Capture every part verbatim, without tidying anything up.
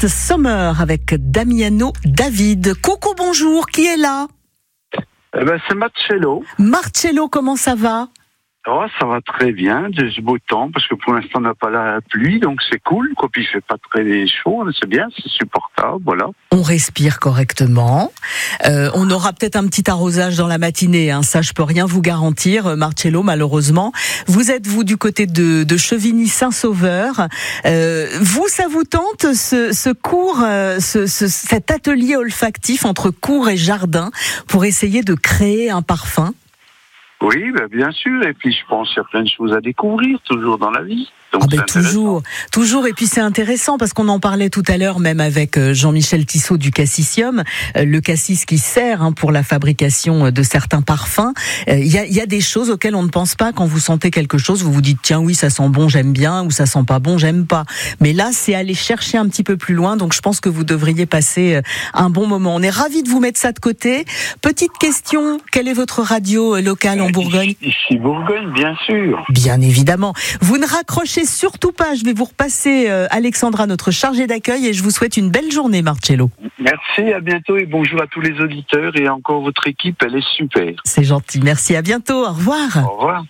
Last Summer avec Damiano David. Coucou, bonjour, qui est là? Eh ben, c'est Marcello. Marcello, comment ça va? Oh, ça va très bien, du beau temps, parce que pour l'instant on n'a pas la pluie, donc c'est cool, quoi. Puis il fait pas très chaud, c'est bien, c'est supportable, voilà. On respire correctement. Euh, on aura peut-être un petit arrosage dans la matinée, hein. Ça je peux rien vous garantir, Marcello, malheureusement. Vous êtes vous du côté de, de Chevigny-Saint-Sauveur. Euh, vous, ça vous tente ce, ce cours, euh, ce, ce, cet atelier olfactif entre cour et jardin pour essayer de créer un parfum? Oui, ben bien sûr, et puis je pense qu'il y a plein de choses à découvrir, toujours dans la vie. Donc ah ben toujours, toujours, et puis c'est intéressant parce qu'on en parlait tout à l'heure même avec Jean-Michel Tissot du Cassisium, le cassis qui sert hein, pour la fabrication de certains parfums. Il y a, il y a des choses auxquelles on ne pense pas quand vous sentez quelque chose, vous vous dites tiens oui ça sent bon j'aime bien ou ça sent pas bon j'aime pas. Mais là c'est aller chercher un petit peu plus loin, donc je pense que vous devriez passer un bon moment. On est ravis de vous mettre ça de côté. Petite question, quelle est votre radio locale en Bourgogne? Ici Bourgogne, bien sûr. Bien évidemment. Vous ne raccrochez surtout pas, je vais vous repasser euh, Alexandra, notre chargée d'accueil, et je vous souhaite une belle journée, Marcello. Merci, à bientôt et bonjour à tous les auditeurs et encore votre équipe, elle est super. C'est gentil, merci, à bientôt, au revoir. Au revoir.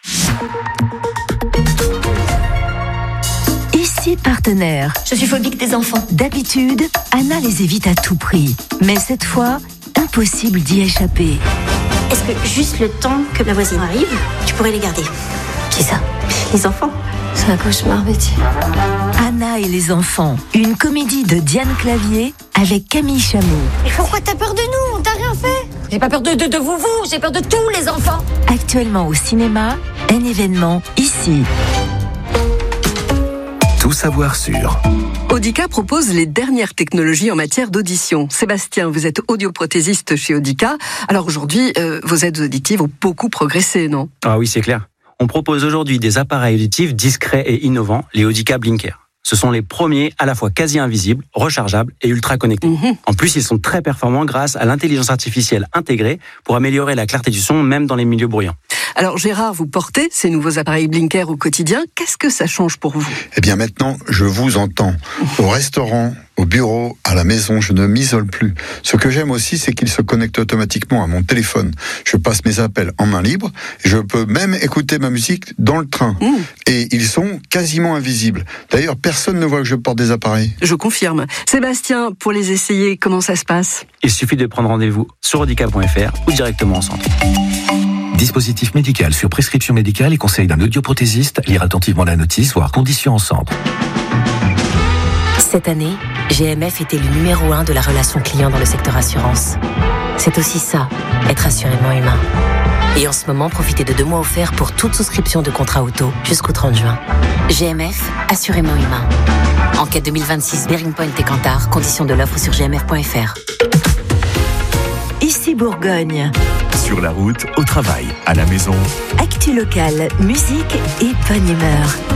Ici Partenaire. Je suis phobique des enfants. D'habitude, Anna les évite à tout prix. Mais cette fois, impossible d'y échapper. Est-ce que juste le temps que ma voisine arrive, tu pourrais les garder? Qui ça? Les enfants. C'est un cauchemar, Betty. Anna et les enfants, une comédie de Diane Clavier avec Camille Chamou. Mais pourquoi t'as peur de nous? On t'a rien fait. J'ai pas peur de, de, de vous, vous, j'ai peur de tous les enfants. Actuellement au cinéma, un événement ici. Tout savoir sur. Audica propose les dernières technologies en matière d'audition. Sébastien, vous êtes audioprothésiste chez Audica. Alors aujourd'hui, euh, vos aides auditives ont beaucoup progressé, non? Ah oui, c'est clair. On propose aujourd'hui des appareils auditifs discrets et innovants, les Audica Blinker. Ce sont les premiers à la fois quasi invisibles, rechargeables et ultra connectés. Mmh. En plus, ils sont très performants grâce à l'intelligence artificielle intégrée pour améliorer la clarté du son, même dans les milieux bruyants. Alors Gérard, vous portez ces nouveaux appareils Blinker au quotidien. Qu'est-ce que ça change pour vous? Eh bien maintenant, je vous entends. Au restaurant, au bureau, à la maison, je ne m'isole plus. Ce que j'aime aussi, c'est qu'ils se connectent automatiquement à mon téléphone. Je passe mes appels en main libre. Je peux même écouter ma musique dans le train. Mmh. Et ils sont quasiment invisibles. D'ailleurs, personne ne voit que je porte des appareils. Je confirme. Sébastien, pour les essayer, comment ça se passe? Il suffit de prendre rendez-vous sur audica point f r ou directement en centre. Dispositif médical sur prescription médicale et conseil d'un audioprothésiste. Lire attentivement la notice, voire conditions en centre. Cette année, G M F était le numéro un de la relation client dans le secteur assurance. C'est aussi ça, être assurément humain. Et en ce moment, profitez de deux mois offerts pour toute souscription de contrat auto jusqu'au trente juin. G M F, assurément humain. Enquête deux mille vingt-six, Bearing Point et Kantar, conditions de l'offre sur g m f point f r. Ici Bourgogne. Sur la route, au travail, à la maison. Actu locale, musique et bonne humeur.